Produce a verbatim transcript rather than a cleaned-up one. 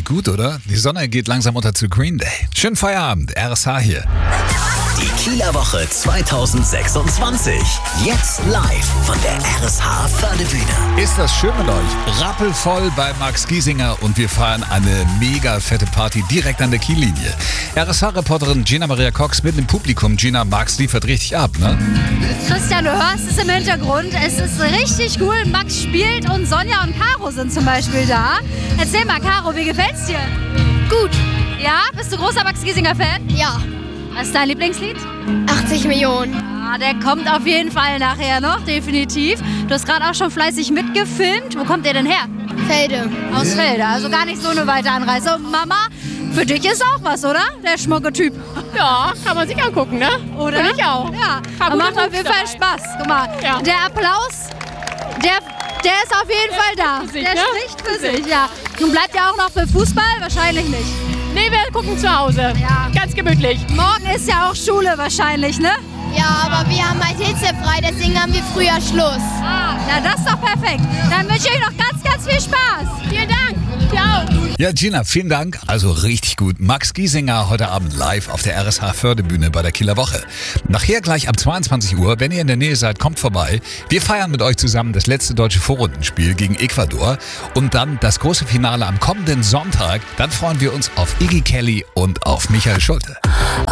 gut, oder? Die Sonne geht langsam unter zu Green Day. Schönen Feierabend, R S H hier. Die Kieler Woche zweitausendsechsundzwanzig. Jetzt live von der R S H Fördebühne. Ist das schön mit euch? Rappelvoll bei Max Giesinger und wir feiern eine mega fette Party direkt an der Kiellinie. R S H-Reporterin Gina Maria Cox mit dem Publikum. Gina, Max liefert richtig ab, ne? Christian, du hörst es im Hintergrund. Es ist richtig cool. Max spielt und Sonja und Caro sind zum Beispiel da. Erzähl mal, Caro, wie gefällt's dir? Gut. Ja? Bist du großer Max Giesinger-Fan? Ja. Was ist dein Lieblingslied? achtzig Millionen. Ah, der kommt auf jeden Fall nachher noch, definitiv. Du hast gerade auch schon fleißig mitgefilmt. Wo kommt der denn her? Felde. Aus Felde, also gar nicht so eine weite Anreise. Und Mama, für dich ist auch was, oder? Der schmucke Typ. Ja, kann man sich angucken, ne? Oder? Finde ich auch. Ja, Paar aber gute macht auf jeden Moves Fall dabei. Spaß. Guck mal, Ja. der Applaus, der, der ist auf jeden Fall da. für sich, der ne? spricht für sich, ja. Nun bleibt ja auch noch für Fußball? Wahrscheinlich nicht. Nee, wir gucken zu Hause. Ja. Ganz gemütlich. Morgen ist ja auch Schule wahrscheinlich, ne? Ja, aber wir haben halt hitzefrei, deswegen haben wir früher Schluss. Ah, na das ist doch perfekt. Dann wünsche ich euch noch ganz, ganz viel Spaß. Vielen Dank. Ciao. Ja, Gina, vielen Dank. Also richtig gut. Max Giesinger heute Abend live auf der R S H Fördebühne bei der Kieler Woche. Nachher gleich ab zweiundzwanzig Uhr, wenn ihr in der Nähe seid, kommt vorbei. Wir feiern mit euch zusammen das letzte deutsche Vorrundenspiel gegen Ecuador und dann das große Finale am kommenden Sonntag. Dann freuen wir uns auf Iggy Kelly und auf Michael Schulte.